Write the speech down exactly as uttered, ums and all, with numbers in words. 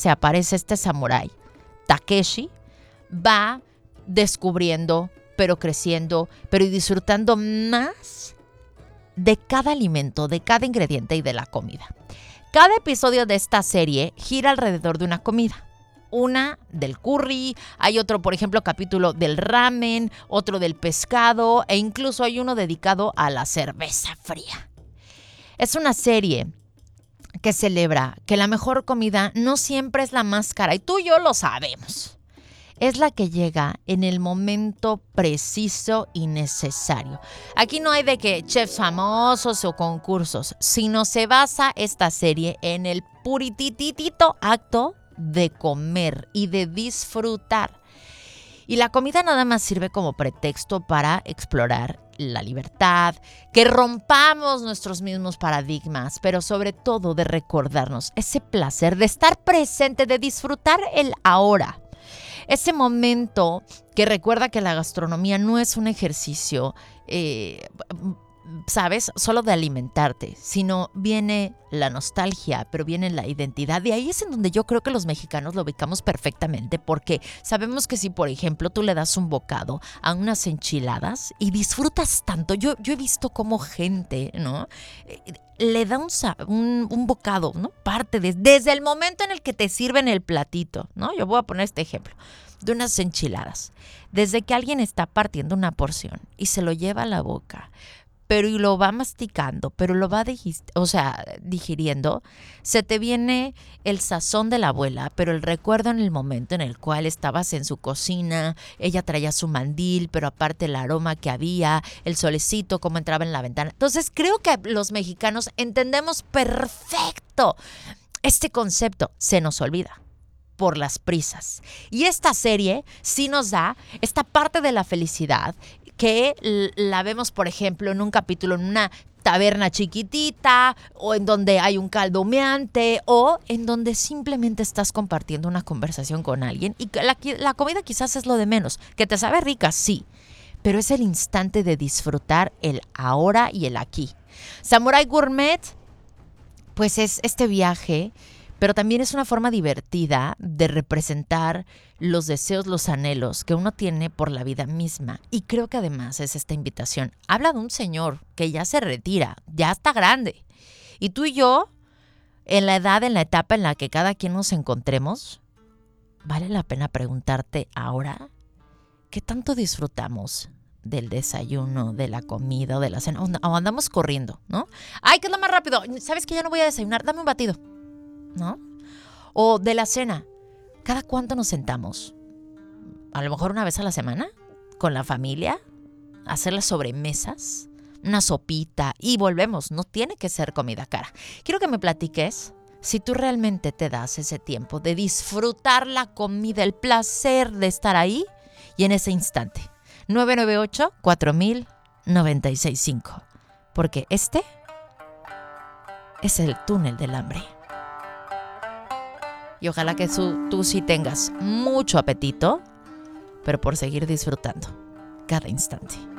se aparece este samurái, Takeshi, va descubriendo, pero creciendo, pero disfrutando más de cada alimento, de cada ingrediente y de la comida. Cada episodio de esta serie gira alrededor de una comida. Una del curry, hay otro, por ejemplo, capítulo del ramen, otro del pescado e incluso hay uno dedicado a la cerveza fría. Es una serie que celebra que la mejor comida no siempre es la más cara y tú y yo lo sabemos. Es la que llega en el momento preciso y necesario. Aquí no hay de que chefs famosos o concursos, sino se basa esta serie en el purititito acto de comer y de disfrutar. Y la comida nada más sirve como pretexto para explorar la libertad, que rompamos nuestros mismos paradigmas, pero sobre todo de recordarnos ese placer de estar presente, de disfrutar el ahora. Ese momento que recuerda que la gastronomía no es un ejercicio, eh, ¿sabes? Solo de alimentarte, sino viene la nostalgia, pero viene la identidad. Y ahí es en donde yo creo que los mexicanos lo ubicamos perfectamente, porque sabemos que si, por ejemplo, tú le das un bocado a unas enchiladas y disfrutas tanto, yo, yo he visto cómo gente, ¿no? Le da un, un, un bocado, ¿no? Parte de, desde el momento en el que te sirven el platito, ¿no? Yo voy a poner este ejemplo de unas enchiladas. Desde que alguien está partiendo una porción y se lo lleva a la boca, pero y lo va masticando, pero lo va digist- o sea, digiriendo, se te viene el sazón de la abuela, pero el recuerdo en el momento en el cual estabas en su cocina, ella traía su mandil, pero aparte el aroma que había, el solecito, cómo entraba en la ventana. Entonces creo que los mexicanos entendemos perfecto este concepto, se nos olvida por las prisas. Y esta serie sí nos da esta parte de la felicidad que la vemos, por ejemplo, en un capítulo en una taberna chiquitita o en donde hay un caldo humeante o en donde simplemente estás compartiendo una conversación con alguien y la, la comida quizás es lo de menos, que te sabe rica, sí, pero es el instante de disfrutar el ahora y el aquí. Samurai Gourmet, pues es este viaje, pero también es una forma divertida de representar los deseos, los anhelos que uno tiene por la vida misma. Y creo que además es esta invitación. Habla de un señor que ya se retira, ya está grande. Y tú y yo, en la edad, en la etapa en la que cada quien nos encontremos, vale la pena preguntarte ahora, ¿qué tanto disfrutamos del desayuno, de la comida o de la cena? O andamos corriendo, ¿no? ¡Ay, qué es lo más rápido! ¿Sabes que ya no voy a desayunar? Dame un batido, ¿no? O de la cena, ¿cada cuánto nos sentamos? A lo mejor una vez a la semana, con la familia, hacer las sobremesas, una sopita y volvemos. No tiene que ser comida cara. Quiero que me platiques si tú realmente te das ese tiempo de disfrutar la comida, el placer de estar ahí y en ese instante. nueve nueve ocho, cuatro mil, noventa y seis cinco. Porque este es el túnel del hambre. Y ojalá que su, tú sí tengas mucho apetito, pero por seguir disfrutando cada instante.